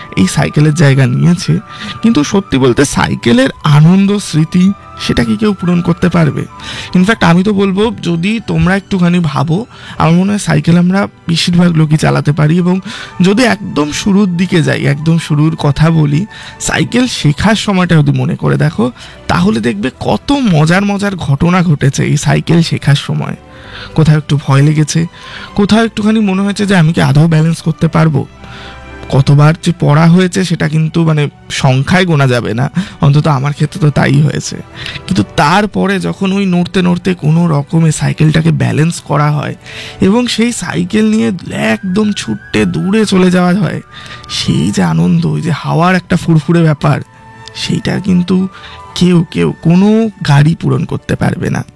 এই সাইকেলের জায়গা নিয়েছে, কিন্তু সত্যি বলতে সাইকেলের আনন্দ স্মৃতি সেটা কি কেউ পূরণ করতে পারবে? ইনফ্যাক্ট আমি তো বলবো, যদি তোমরা একটুখানি ভাবো, আমার মনে হয় সাইকেল আমরা বেশিরভাগ লোকই চালাতে পারি। এবং যদি একদম শুরুর দিকে যাই, একদম শুরুর কথা বলি, সাইকেল শেখার সময়টা যদি মনে করে দেখো, তাহলে দেখবে কত মজার মজার ঘটনা ঘটেছে এই সাইকেল শেখার সময়। কোথাও একটু ভয় লেগেছে, কোথাও একটুখানি মনে হয়েছে যে আমি কি আদৌ ব্যালেন্স করতে পারবো। কতবার যে পড়া হয়েছে সেটা কিন্তু সংখ্যায় গোনা যাবে না, অন্তত আমার ক্ষেত্রে তো তাই হয়েছে। কিন্তু তারপরে যখন ওই নড়তে নড়তে কোনো রকমে সাইকেলটাকে ব্যালেন্স করা হয় এবং সেই সাইকেল নিয়ে একদম ছুটে দূরে চলে যাওয়া হয়, সেই যে আনন্দ, ওই যে হাওয়ার একটা ফুরফুরে ব্যাপার, সেইটা কিন্তু কেউ কোনো গাড়ি পূরণ করতে পারবে না।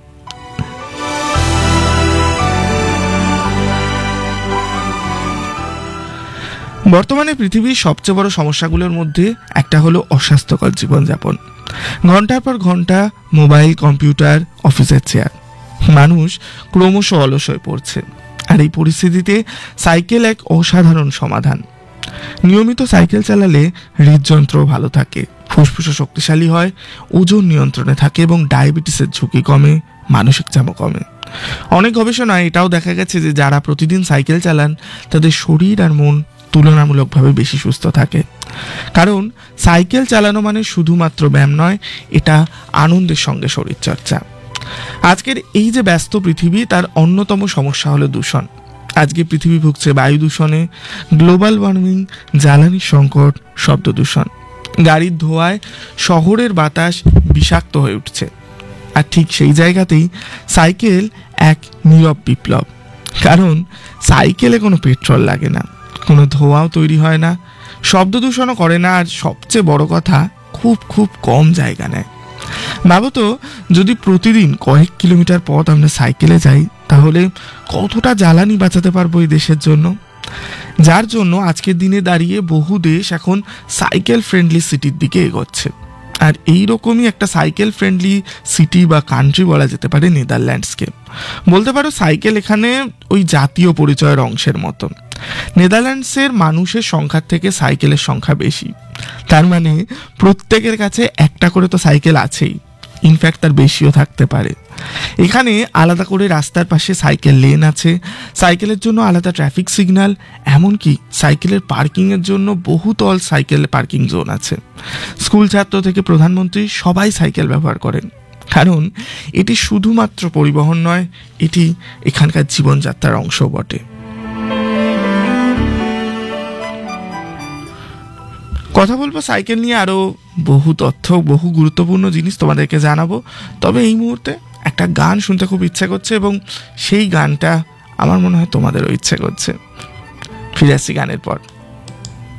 বর্তমানে পৃথিবীর সবচেয়ে বড় সমস্যাগুলোর মধ্যে একটা হলো অস্বাস্থ্যকর জীবনযাপন। ঘন্টার পর ঘন্টা মোবাইল, কম্পিউটার, অফিসের চেয়ার, মানুষ ক্রমশ অলস হয়ে পড়ছে। আর এই পরিস্থিতিতে সাইকেল এক অসাধারণ সমাধান। নিয়মিত সাইকেল চালালে হৃদযন্ত্র ভালো থাকে, ফুসফুসও শক্তিশালী হয়, ওজন নিয়ন্ত্রণে থাকে এবং ডায়াবেটিসের ঝুঁকি কমে, মানসিক চাপও কমে। অনেক গবেষণায় এটাও দেখা গেছে যে যারা প্রতিদিন সাইকেল চালান তাদের শরীর আর মন তুলনামূলকভাবে বেশি সুস্থ থাকে। কারণ সাইকেল চালানো মানে শুধুমাত্র ব্যায়াম নয়, এটা আনন্দের সঙ্গে শরীরচর্চা। আজকের এই যে ব্যস্ত পৃথিবী, তার অন্যতম সমস্যা হলো দূষণ। আজকে পৃথিবী ভুগছে বায়ু দূষণে, গ্লোবাল ওয়ার্মিং, জ্বালানি সংকট, শব্দ দূষণ। গাড়ির ধোঁয়ায় শহরের বাতাস বিষাক্ত হয়ে উঠছে। আর ঠিক সেই জায়গাতেই সাইকেল এক নীরব বিপ্লব। কারণ সাইকেলে কোনো পেট্রোল লাগে না, কোনো ধোঁয়াও তৈরি হয় না, শব্দ দূষণও করে না, আর সবচেয়ে বড় কথা, খুব কম জায়গা নেয়। ভাবো তো, যদি প্রতিদিন কয়েক কিলোমিটার পথ আমরা সাইকেলে যাই, তাহলে কতটা জ্বালানি বাঁচাতে পারবো এই দেশের জন্য। যার জন্য আজকের দিনে দাঁড়িয়ে বহু দেশ এখন সাইকেল ফ্রেন্ডলি সিটির দিকে এগোচ্ছে। আর এইরকমই একটা সাইকেল ফ্রেন্ডলি সিটি বা কান্ট্রি বলা যেতে পারে নেদারল্যান্ডসকে। বলতে পারো সাইকেল এখানে ওই জাতীয় পরিচয়ের অংশের মতো। নেদারল্যান্ডসের মানুষের সংখ্যার থেকে সাইকেলের সংখ্যা বেশি। তার মানে প্রত্যেকের কাছে একটা করে তো সাইকেল আছেই, ইনফ্যাক্ট তার বেশিও থাকতে পারে। এখানে আলাদা করে রাস্তার পাশে সাইকেল লেন আছে, সাইকেলের জন্য আলাদা ট্রাফিক সিগন্যাল, এমনকি সাইকেলের পার্কিংয়ের জন্য বহুতল সাইকেল পার্কিং জোন আছে। স্কুল ছাত্র থেকে প্রধানমন্ত্রী সবাই সাইকেল ব্যবহার করেন, কারণ এটি শুধুমাত্র পরিবহন নয়, এটি এখানকার জীবনযাত্রার অংশ বটে। কথা বলবো সাইকেল নিয়ে, আরও বহু তথ্য, বহু গুরুত্বপূর্ণ জিনিস তোমাদেরকে জানাবো। তবে এই মুহূর্তে একটা গান শুনতে খুব ইচ্ছে করছে এবং সেই গানটা আমার মনে হয় তোমাদেরও ইচ্ছে করছে। ফিরে আসছি গানের পর।